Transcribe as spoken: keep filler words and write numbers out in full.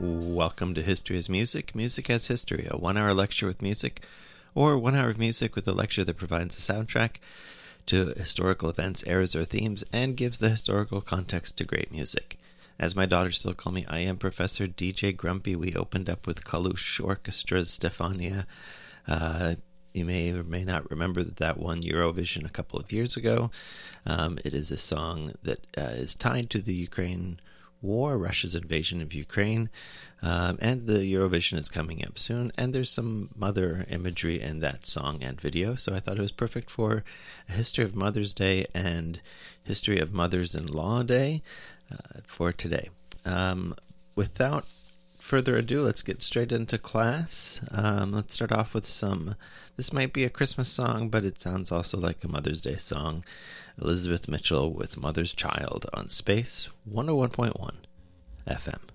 Welcome to History as Music, Music as History, a one-hour lecture with music, or one hour of music with a lecture that provides a soundtrack to historical events, eras, or themes, and gives the historical context to great music. As my daughters still call me, I am Professor D J Grumpy. We opened up with Kalush Orchestra's Stefania. Uh, you may or may not remember that that won Eurovision a couple of years ago. Um, it is a song that uh, is tied to the Ukraine war, Russia's invasion of Ukraine, um, and the Eurovision is coming up soon, and there's some mother imagery in that song and video, so I thought it was perfect for a history of Mother's Day and history of Mothers-in-Law Day uh, for today. Um, without further ado, let's get straight into class. Um, let's start off with some, this might be a Christmas song, but it sounds also like a Mother's Day song. Elizabeth Mitchell with Mother's Child on Space one oh one point one F M.